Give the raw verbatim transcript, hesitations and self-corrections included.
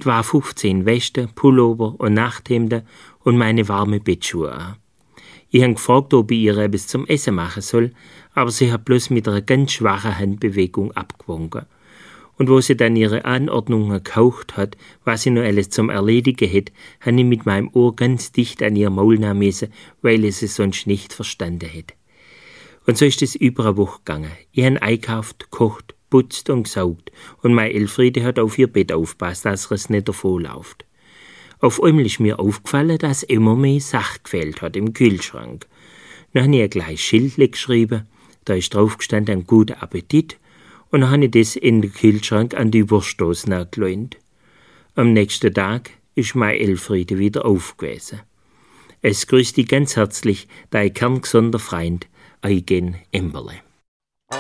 etwa fünfzehn Westen, Pullover und Nachthemden und meine warme Bettschuhe an. Ich habe gefragt, ob ich ihr etwas zum Essen machen soll, aber sie hat bloß mit einer ganz schwachen Handbewegung abgewunken. Und wo sie dann ihre Anordnungen gehaucht hat, was sie noch alles zum Erledigen hätte, habe ich mit meinem Ohr ganz dicht an ihr Maul nehmen müssen, weil ich es sonst nicht verstanden hätte. Und so ist es über eine Woche gegangen. Ich habe eingekauft, gekocht, putzt und gesaugt und meine Elfriede hat auf ihr Bett aufgepasst, dass es nicht davonläuft. Auf einmal ist mir aufgefallen, dass immer mehr Sache gefehlt hat im Kühlschrank. Dann habe ich ein kleines Schild geschrieben, da ist drauf gestanden, guten Appetit, und dann habe ich das in den Kühlschrank an die Wurstdose nachgelehnt. Am nächsten Tag ist meine Elfriede wieder aufgewesen. Es grüßt dich ganz herzlich, dein kerngesunder Freund, Eugen Emberle.